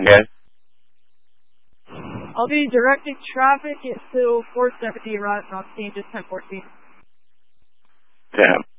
Yes. I'll be directing traffic to 470 right on stage at 1014. 10.